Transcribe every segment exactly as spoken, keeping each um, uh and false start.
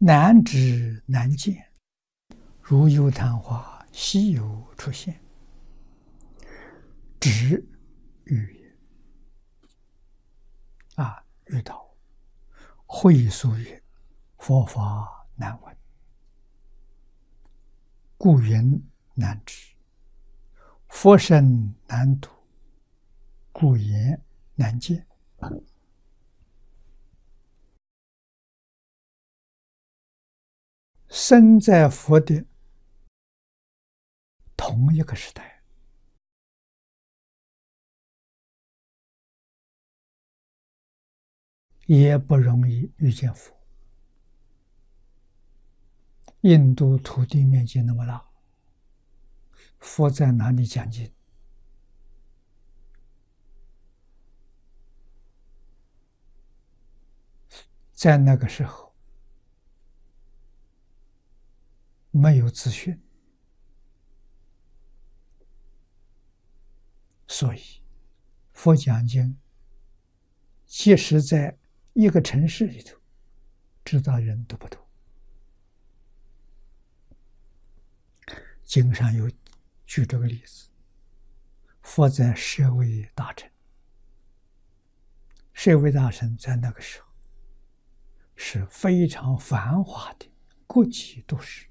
难知难见，如有昙花，稀有出现。知遇啊，遇到会所曰：佛法难闻，故云难知；佛身难读，故言难见。生在佛的同一个时代，也不容易遇见佛。印度土地面积那么大，佛在哪里讲经？在那个时候没有资讯，所以佛讲经即使在一个城市里头，知道人都不多。经上有举这个例子，佛在舍卫大城，舍卫大城在那个时候是非常繁华的国际都市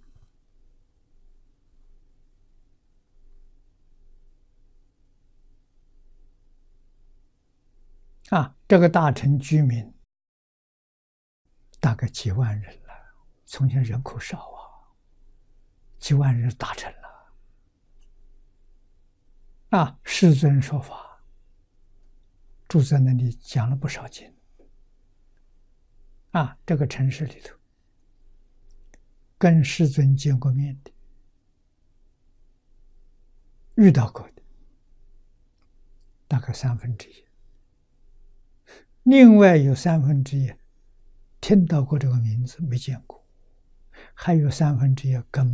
啊，这个大城居民大概几万人了，从前人口少啊，几万人大城了啊。世尊说法，住在那里讲了不少经啊。这个城市里头，跟世尊见过面的、遇到过的，大概三分之一。另外有三分之一听到过这个名字没见过，还有三分之一根